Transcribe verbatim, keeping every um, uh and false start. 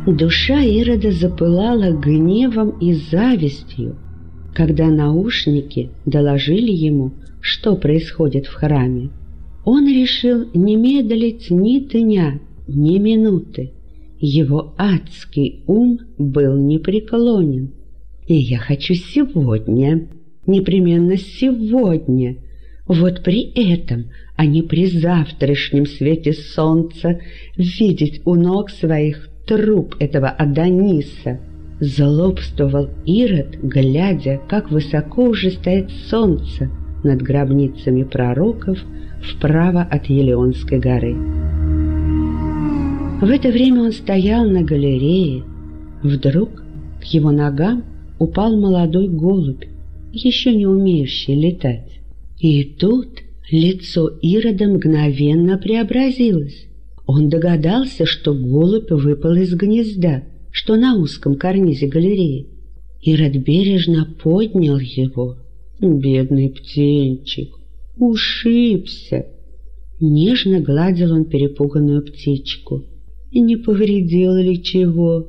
Душа Ирода запылала гневом и завистью, когда наушники доложили ему, что происходит в храме. Он решил не медлить ни дня, ни минуты. Его адский ум был непреклонен. И я хочу сегодня, непременно сегодня, вот при этом, а не при завтрашнем свете солнца, видеть у ног своих труп этого Адониса. Злобствовал Ирод, глядя, как высоко уже стоит солнце над гробницами пророков вправо от Елеонской горы. В это время он стоял на галерее. Вдруг к его ногам упал молодой голубь, еще не умеющий летать. И тут лицо Ирода мгновенно преобразилось. Он догадался, что голубь выпал из гнезда, что на узком карнизе галереи. Ирод бережно поднял его. Бедный птенчик, ушибся. Нежно гладил он перепуганную птичку. И не повредил ли чего?